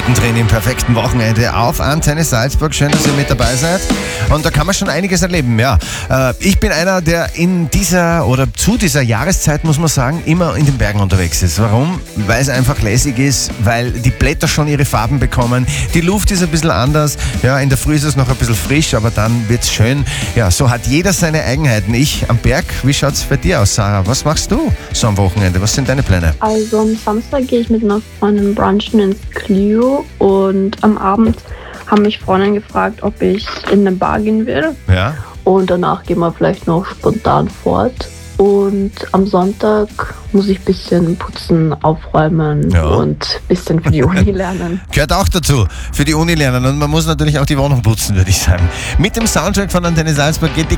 Mittendrin im perfekten Wochenende auf Antenne Salzburg. Schön, dass ihr mit dabei seid. Und da kann man schon einiges erleben, ja. Ich bin einer, der in dieser oder zu dieser Jahreszeit, muss man sagen, immer in den Bergen unterwegs ist. Warum? Weil es einfach lässig ist, weil die Blätter schon ihre Farben bekommen. Die Luft ist ein bisschen anders. Ja, in der Früh ist es noch ein bisschen frisch, aber dann wird's schön. Ja, so hat jeder seine Eigenheiten. Ich am Berg, wie schaut's bei dir aus, Sarah? Was machst du so am Wochenende? Was sind deine Pläne? Also am Samstag gehe ich mit einer Freundin brunchen ins Clio und am Abend haben mich Freundinnen gefragt, ob ich in eine Bar gehen will. Ja. Und danach gehen wir vielleicht noch spontan fort. Und am Sonntag muss ich ein bisschen putzen, aufräumen und ein bisschen für die Uni lernen. Gehört auch dazu, für die Uni lernen. Und man muss natürlich auch die Wohnung putzen, würde ich sagen. Mit dem Soundtrack von Antenne Salzburg geht die